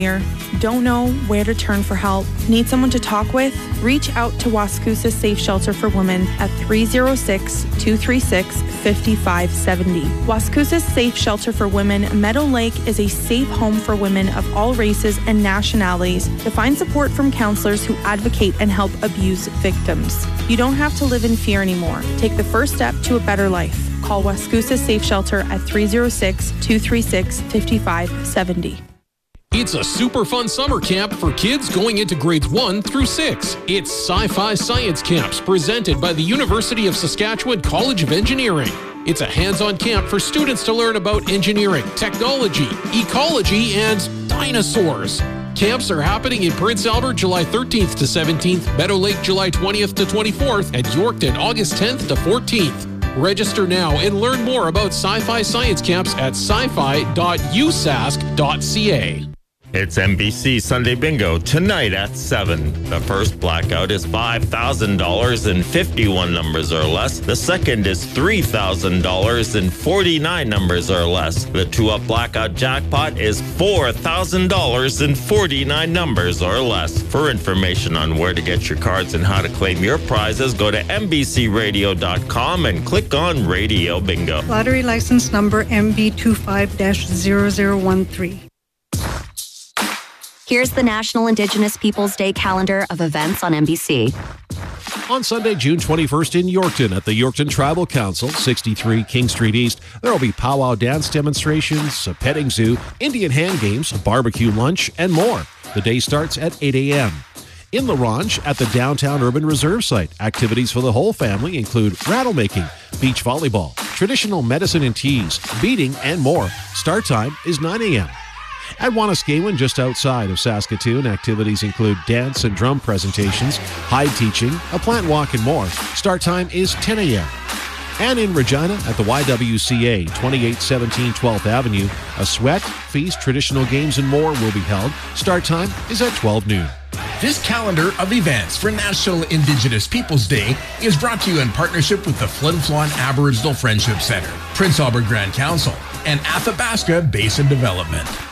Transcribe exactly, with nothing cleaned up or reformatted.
Don't know where to turn for help? Need someone to talk with? Reach out to Wascoosa Safe Shelter for Women at three oh six, two three six, five five seven oh. Wascoosa Safe Shelter for Women Meadow Lake is a safe home for women of all races and nationalities to find support from counselors who advocate and help abuse victims. You don't have to live in fear anymore. Take the first step to a better life. Call Wascoosa Safe Shelter at three oh six, two three six, five five seven oh. It's a super fun summer camp for kids going into grades one through six. It's Sci-Fi Science Camps presented by the University of Saskatchewan College of Engineering. It's a hands-on camp for students to learn about engineering, technology, ecology, and dinosaurs. Camps are happening in Prince Albert July thirteenth to seventeenth, Meadow Lake July twentieth to twenty-fourth, and Yorkton August tenth to fourteenth. Register now and learn more about Sci-Fi Science Camps at sci fi dot u s a s c dot c a. It's N B C Sunday Bingo tonight at seven. The first blackout is five thousand dollars and fifty-one numbers or less. The second is three thousand dollars and forty-nine numbers or less. The two-up blackout jackpot is four thousand dollars and forty-nine numbers or less. For information on where to get your cards and how to claim your prizes, go to n b c radio dot com and click on Radio Bingo. Lottery license number M B two five dash zero zero one three. Here's the National Indigenous Peoples Day calendar of events on N B C. On Sunday, June twenty-first in Yorkton at the Yorkton Tribal Council, sixty-three King Street East, there will be powwow dance demonstrations, a petting zoo, Indian hand games, a barbecue lunch, and more. The day starts at eight a.m. In La Ronge at the Downtown Urban Reserve site, activities for the whole family include rattle making, beach volleyball, traditional medicine and teas, beading, and more. Start time is nine a.m. At Wanuskewin, just outside of Saskatoon, activities include dance and drum presentations, hide teaching, a plant walk, and more. Start time is ten a.m. And in Regina, at the Y W C A, twenty-eight seventeen twelfth Avenue, a sweat, feast, traditional games, and more will be held. Start time is at twelve noon. This calendar of events for National Indigenous Peoples Day is brought to you in partnership with the Flin Flon Aboriginal Friendship Centre, Prince Albert Grand Council, and Athabasca Basin Development.